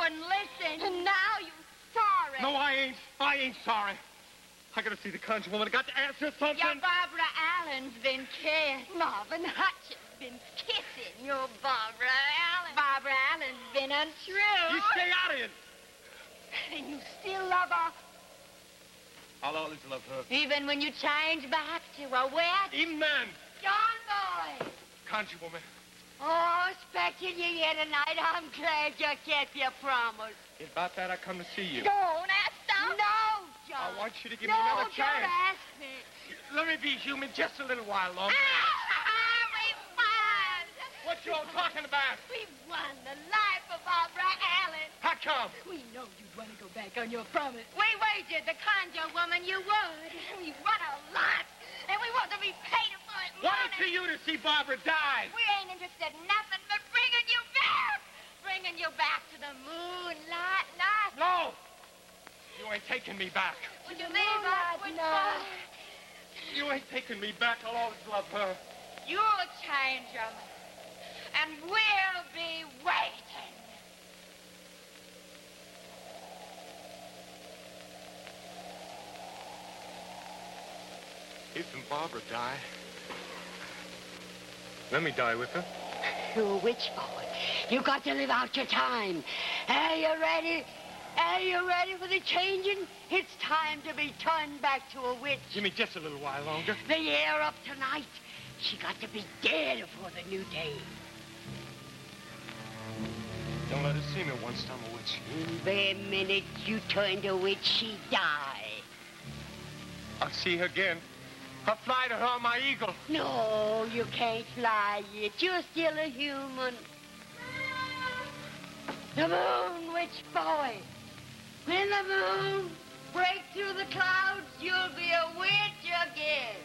wouldn't listen. And now you're sorry. No, I ain't sorry. I gotta see the conjure woman. I got to ask her something. Your Barbara Allen's been kissed. Marvin Hutchins been kissing your Barbara Allen. Barbara Allen's been untrue. You stay out of it. And you still love her? I'll always love her. Even when you change back to a witch? Even then. John Boy. Conjure woman. Oh, expecting you here tonight. I'm glad you kept your promise. About that, I come to see you. Don't ask them. No, John. I want you to give me another chance. No, don't ask me. Let me be human just a little while longer. We won. What you all talking about? We won the life of Barbara Allen. How come? We know you'd want to go back on your promise. We wagered the conjure woman you would. We won a lot, and we want to be paid for it. What is to you to see Barbara die? We ain't interested in nothing but bringing you back. Bringing you back to the moonlight night. No! You ain't taking me back. Would you leave us? No. You ain't taking me back. I'll always love her. You'll change them, and we'll be waiting. If Barbara die, let me die with her. You're a witch, boy. You got to live out your time. Are you ready? Are you ready for the changing? It's time to be turned back to a witch. Give me just a little while longer. The year up tonight. She got to be dead before the new day. Don't let her see me once I'm a witch. The minute you turn to witch, she die. I'll see her again. I'll fly to her on my eagle. No, you can't fly yet. You're still a human. The moon, witch boy. When the moon breaks through the clouds, you'll be a witch again.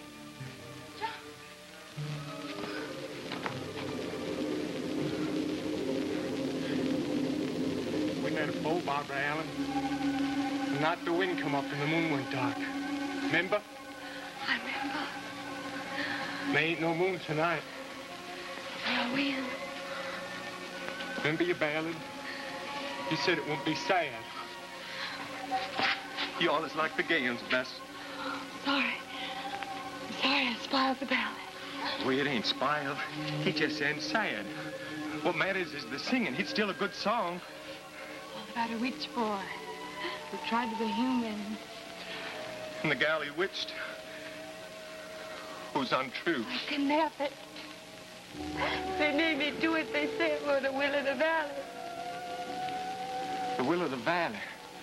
We met a foe, Barbara Allen. The night the wind come up and the moon went dark. Remember? I remember. There ain't no moon tonight. No wind. Remember your ballad? You said it won't be sad. You always like the gay ones best. Sorry. I'm sorry I spoiled the ballad. Well, it ain't spoiled. It just ain't sad. What matters is the singing. It's still a good song. All about a witch boy who tried to be human. And the gal he witched who's untrue. I couldn't help it. They made me do what they said for the will of the valley. The will of the valley.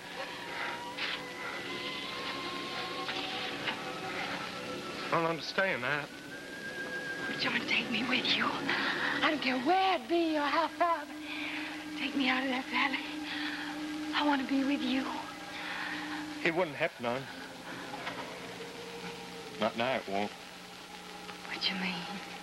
I don't understand that. John, take me with you. I don't care where it be or how far, but take me out of that valley. I want to be with you. It wouldn't happen none. Not now, it won't. What you mean?